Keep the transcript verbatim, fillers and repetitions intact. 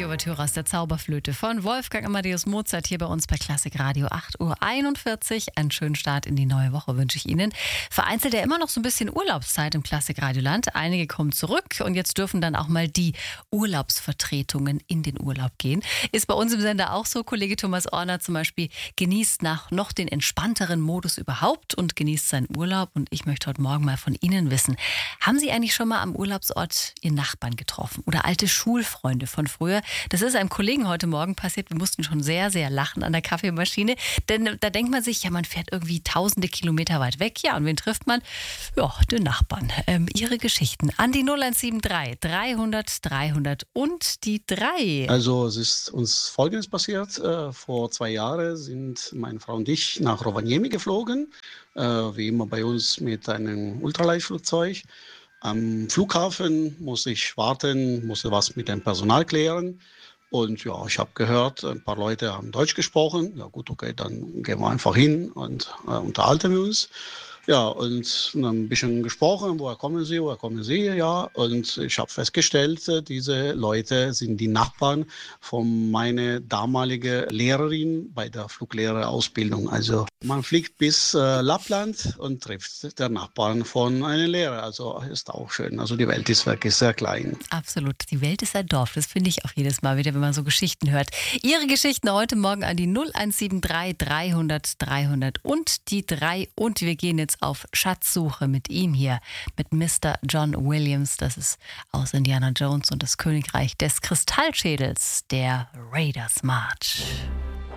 die Ouvertüre aus der Zauberflöte von Wolfgang Amadeus Mozart hier bei uns bei Klassik Radio. acht Uhr einundvierzig. Einen schönen Start in die neue Woche wünsche ich Ihnen. Vereinzelt ja immer noch so ein bisschen Urlaubszeit im Klassik Radioland. Einige kommen zurück und jetzt dürfen dann auch mal die Urlaubsvertretungen in den Urlaub gehen. Ist bei uns im Sender auch so. Kollege Thomas Orner zum Beispiel genießt nach noch den entspannteren Modus überhaupt und genießt seinen Urlaub. Und ich möchte heute Morgen mal von Ihnen wissen, haben Sie eigentlich schon mal am Urlaubsort Ihren Nachbarn getroffen oder alte Schulfreunde von früher? Das ist einem Kollegen heute Morgen passiert. Wir mussten schon sehr, sehr lachen an der Kaffeemaschine. Denn da denkt man sich, ja, man fährt irgendwie tausende Kilometer weit weg. Ja, und wen trifft man? Ja, den Nachbarn. Ähm, ihre Geschichten an die null eins sieben drei dreihundert dreihundert und die drei. Also es ist uns Folgendes passiert. Äh, vor zwei Jahren sind meine Frau und ich nach Rovaniemi geflogen. Äh, wie immer bei uns mit einem Ultraleichtflugzeug. Am Flughafen musste ich warten, musste was mit dem Personal klären. Und ja, ich habe gehört, ein paar Leute haben Deutsch gesprochen. Ja gut, okay, dann gehen wir einfach hin und äh, unterhalten wir uns. Ja, und dann ein bisschen gesprochen, woher kommen Sie, woher kommen Sie, ja. Und ich habe festgestellt, äh, diese Leute sind die Nachbarn von meiner damaligen Lehrerin bei der Fluglehrerausbildung. Also man fliegt bis äh, Lappland und trifft den Nachbarn von einem Lehrer. Also ist auch schön. Also die Welt ist wirklich sehr klein. Absolut. Die Welt ist ein Dorf. Das finde ich auch jedes Mal wieder, wenn man so Geschichten hört. Ihre Geschichten heute Morgen an die null eins sieben drei dreihundert dreihundert und die drei. Und wir gehen jetzt auf Schatzsuche mit ihm hier, mit Mister John Williams. Das ist aus Indiana Jones und das Königreich des Kristallschädels, der Raiders March.